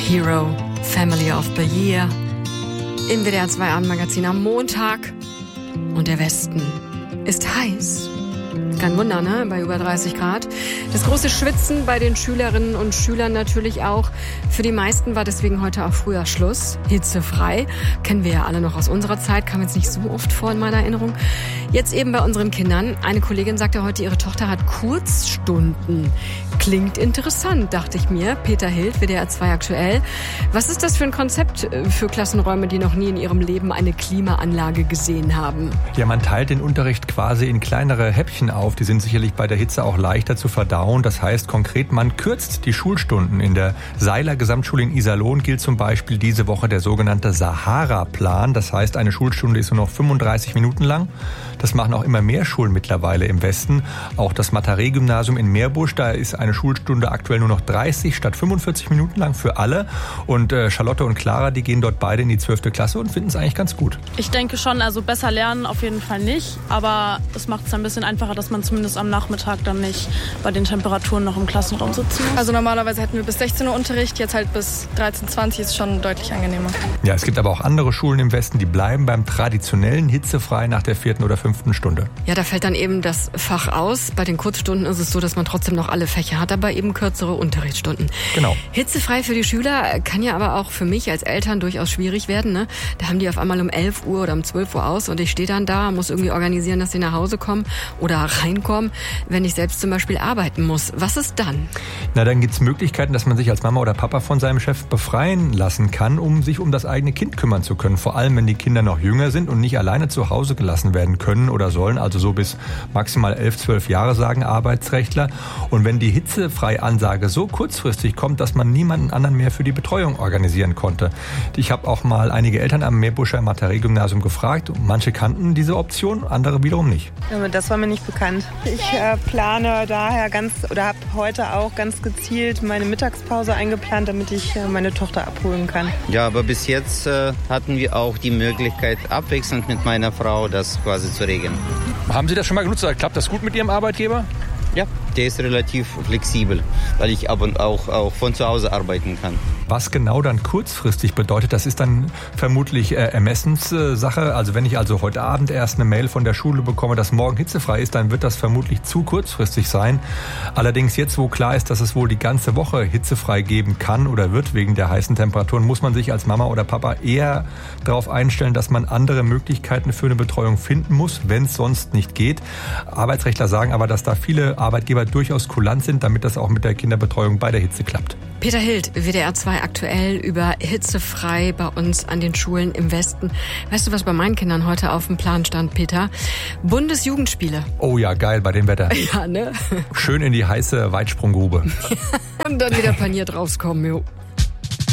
Hero, Family of the Year. Im WDR 2 Abendmagazin am Montag. Und der Westen ist heiß. Kein Wunder, ne? Bei über 30 Grad. Das große Schwitzen bei den Schülerinnen und Schülern natürlich auch. Für die meisten war deswegen heute auch früher Schluss. Hitzefrei. Kennen wir ja alle noch aus unserer Zeit. Kam jetzt nicht so oft vor in meiner Erinnerung. Jetzt eben bei unseren Kindern. Eine Kollegin sagte heute, ihre Tochter hat Kurzstunden. Klingt interessant, dachte ich mir. Peter Hild, WDR 2 aktuell. Was ist das für ein Konzept für Klassenräume, die noch nie in ihrem Leben eine Klimaanlage gesehen haben? Ja, man teilt den Unterricht quasi in kleinere Häppchen auf. Die sind sicherlich bei der Hitze auch leichter zu verdauen. Das heißt konkret, man kürzt die Schulstunden. In der Seiler Gesamtschule in Iserlohn gilt zum Beispiel diese Woche der sogenannte Sahara-Plan. Das heißt, eine Schulstunde ist nur noch 35 Minuten lang. Das machen auch immer mehr Schulen mittlerweile im Westen. Auch das Mataré-Gymnasium in Meerbusch, da ist eine Schulstunde aktuell nur noch 30 statt 45 Minuten lang für alle. Und Charlotte und Clara, die gehen dort beide in die 12. Klasse und finden es eigentlich ganz gut. Ich denke schon, also besser lernen auf jeden Fall nicht. Aber es macht es ein bisschen einfacher, dass man zumindest am Nachmittag dann nicht bei den Temperaturen noch im Klassenraum sitzen muss. Also normalerweise hätten wir bis 16 Uhr Unterricht, jetzt halt bis 13:20 ist schon deutlich angenehmer. Ja, es gibt aber auch andere Schulen im Westen, die bleiben beim traditionellen hitzefrei nach der 4. oder 5. Stunde. Ja, da fällt dann eben das Fach aus. Bei den Kurzstunden ist es so, dass man trotzdem noch alle Fächer hat, aber eben kürzere Unterrichtsstunden. Genau. Hitzefrei für die Schüler kann ja aber auch für mich als Eltern durchaus schwierig werden. Ne? Da haben die auf einmal um 11 Uhr oder um 12 Uhr aus und ich stehe dann da, muss irgendwie organisieren, dass sie nach Hause kommen oder reinkommen, wenn ich selbst zum Beispiel arbeiten muss. Was ist dann? Na, dann gibt es Möglichkeiten, dass man sich als Mama oder Papa von seinem Chef befreien lassen kann, um sich um das eigene Kind kümmern zu können. Vor allem, wenn die Kinder noch jünger sind und nicht alleine zu Hause gelassen werden können oder sollen, also so bis maximal 11, 12 Jahre, sagen Arbeitsrechtler. Und wenn die Hitzefrei-Ansage so kurzfristig kommt, dass man niemanden anderen mehr für die Betreuung organisieren konnte. Ich habe auch mal einige Eltern am Meerbuscher Mataré-Gymnasium gefragt. Manche kannten diese Option, andere wiederum nicht. Das war mir nicht bekannt. Ich plane daher habe heute auch ganz gezielt meine Mittagspause eingeplant, damit ich meine Tochter abholen kann. Ja, aber bis jetzt hatten wir auch die Möglichkeit, abwechselnd mit meiner Frau das quasi zu regeln. Haben Sie das schon mal genutzt? Klappt das gut mit Ihrem Arbeitgeber? Ja, der ist relativ flexibel, weil ich ab und auch von zu Hause arbeiten kann. Was genau dann kurzfristig bedeutet, das ist dann vermutlich Ermessenssache. Also wenn ich also heute Abend erst eine Mail von der Schule bekomme, dass morgen hitzefrei ist, dann wird das vermutlich zu kurzfristig sein. Allerdings jetzt, wo klar ist, dass es wohl die ganze Woche hitzefrei geben kann oder wird wegen der heißen Temperaturen, muss man sich als Mama oder Papa eher darauf einstellen, dass man andere Möglichkeiten für eine Betreuung finden muss, wenn es sonst nicht geht. Arbeitsrechtler sagen aber, dass da viele Arbeitgeber durchaus kulant sind, damit das auch mit der Kinderbetreuung bei der Hitze klappt. Peter Hild, WDR 2 aktuell über hitzefrei bei uns an den Schulen im Westen. Weißt du, was bei meinen Kindern heute auf dem Plan stand, Peter? Bundesjugendspiele. Oh ja, geil bei dem Wetter. Ja, ne? Schön in die heiße Weitsprunggrube. Und dann wieder paniert rauskommen, jo.